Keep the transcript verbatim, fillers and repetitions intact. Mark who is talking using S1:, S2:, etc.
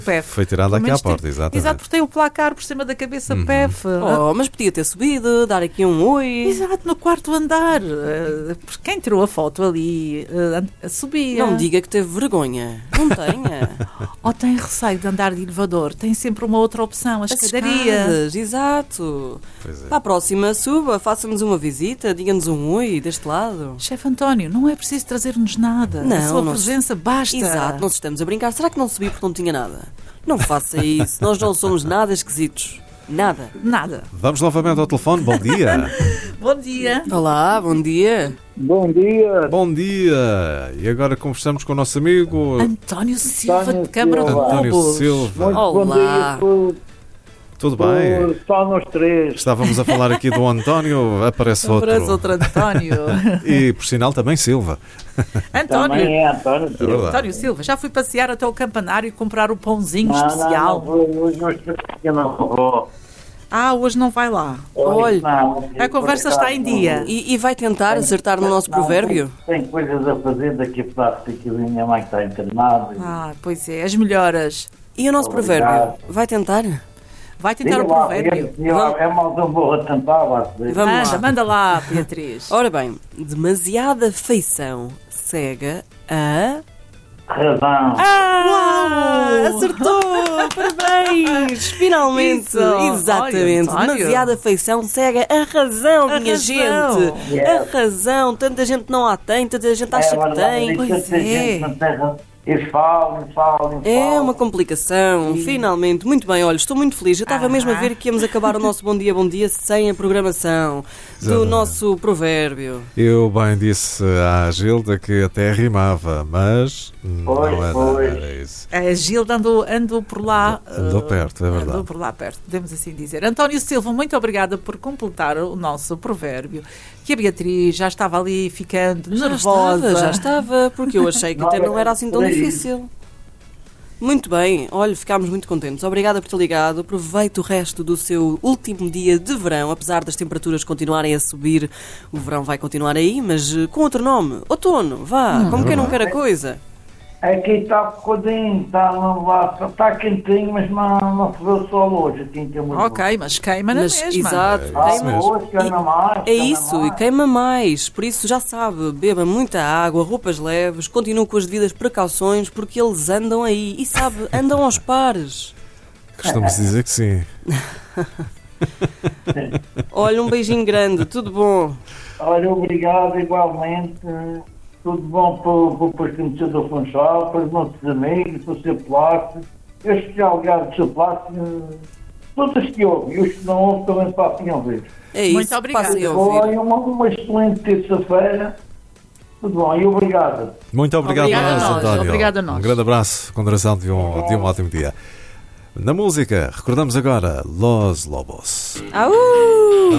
S1: P E F.
S2: Foi tirado aqui à porta, exatamente.
S1: Exato, porque tem o placar por cima da cabeça uhum. P E F.
S3: Oh, mas podia ter subido, dar aqui um oi.
S1: Exato, no quarto andar. Quem tirou a foto ali subia.
S3: Não me diga que teve vergonha. Não tenha.
S1: Ou tem receio de andar de elevador. Tem sempre uma outra opção, a escadaria.
S3: Escadas, exato.
S2: Pois é.
S3: Para a próxima, suba, faça-nos uma visita, diga-nos um oi deste lado.
S1: Chefe António, não é preciso trazer-nos nada.
S3: Não,
S1: a sua
S3: nós...
S1: presença basta.
S3: Exato, nós estamos a brincar. Será que não subi porque não tinha nada? Não faça isso, nós não somos nada esquisitos. Nada.
S1: Nada.
S2: Vamos novamente ao telefone, bom dia.
S1: Bom dia.
S3: Olá, bom dia.
S4: Bom dia.
S2: Bom dia. E agora conversamos com o nosso amigo...
S1: António Silva,
S4: António
S1: de Câmara de
S4: Silva.
S2: António
S1: Lobos.
S2: Silva.
S4: Muito
S3: Olá.
S4: bom dia por,
S2: Tudo bem?
S4: por só nós três.
S2: Estávamos a falar aqui do António, aparece outro.
S1: Aparece outro António.
S2: E, por sinal, também Silva.
S1: António.
S4: Também é António
S2: É
S4: Silva.
S2: verdade.
S1: António Silva, já fui passear até o campanário e comprar o pãozinho
S4: Não,
S1: especial.
S4: não, não, hoje nós três eu não vou.
S1: Ah, hoje não vai lá.
S3: Olha,
S4: não,
S1: A conversa está em dia.
S3: E, e vai tentar acertar no nosso
S4: Não,
S3: provérbio?
S4: Tem, tem coisas a fazer daqui para que a minha mãe está internada.
S1: Ah, pois é, as melhoras.
S3: E o nosso
S4: Obrigado.
S3: provérbio? Vai tentar?
S1: Vai tentar
S4: Diga
S1: o
S4: lá,
S1: provérbio.
S4: diga- diga lá, é mal tão boa a tentar, lá se vê.
S3: Vamos
S1: Manda,
S3: lá.
S1: manda lá, Beatriz.
S3: Ora bem, demasiada feição cega a...
S4: Razão.
S1: Ah,
S3: Uau! Acertou! Parabéns! Finalmente!
S1: Isso.
S3: Exatamente!
S1: Olha, António.
S3: Demasiada afeição cega a razão,
S1: A
S3: minha
S1: razão.
S3: gente!
S4: Yes.
S3: A razão! Tanta gente não a tem, tanta gente acha que tem.
S1: Pois
S4: tanta
S1: é.
S4: gente não tem razão. E falam, e falam, e
S3: É
S4: falam.
S3: uma complicação, finalmente. Muito bem, olha, estou muito feliz. Eu estava
S1: Ah.
S3: mesmo a ver que íamos acabar o nosso Bom Dia, Bom Dia sem a programação do
S2: Exatamente.
S3: nosso provérbio.
S2: Eu bem disse à Gilda que até rimava, mas
S4: Pois,
S2: não era,
S4: pois.
S2: era isso.
S1: A Gilda andou, andou por lá.
S2: Andou
S1: eh,
S2: perto, é verdade.
S1: Andou por lá perto, podemos assim dizer. António Silva, muito obrigada por completar o nosso provérbio. Que a Beatriz já estava ali ficando nervosa.
S3: Já estava, já estava, porque eu achei que até não era assim tão difícil. Muito bem, olha, ficámos muito contentes. Obrigada por ter ligado. Aproveite o resto do seu último dia de verão. Apesar das temperaturas continuarem a subir, o verão vai continuar aí, mas eh, com outro nome. Outono, vá, como quem não quer a coisa.
S4: Aqui está codinho, está, não vá, está quentinho, mas não, não se vê o sol hoje. Aqui em Camões.
S1: Ok, mas queima na
S3: Mas,
S1: mesma.
S3: exato,
S2: É
S4: Ah,
S2: isso
S3: queima.
S2: mesmo.
S4: hoje queima mais.
S3: É
S4: queima
S3: isso, e
S4: mais.
S3: queima mais. Por isso já sabe, beba muita água, roupas leves, continue com as devidas precauções, porque eles andam aí. E sabe, andam aos pares.
S2: Costumamos dizer que sim.
S3: Olha, um beijinho grande, tudo bom.
S4: Olha, obrigado igualmente. Tudo bom para o conhecer do Funchal, para os nossos amigos, para o seu Plástico. Eu especial ligado do seu Plástico. Todos que ouvem, e os que não ouvem também passem a ouvir.
S3: É isso,
S1: Muito obrigada.
S3: passem a ouvir.
S4: Foi uma, uma excelente terça-feira. Tudo bom, e obrigado.
S2: Muito obrigado,
S1: Obrigada a
S2: nós,
S1: nós,
S2: António.
S1: obrigada a nós.
S2: Um grande abraço, com duração de um, de um ótimo dia. Na música, recordamos agora Los Lobos.
S3: Au!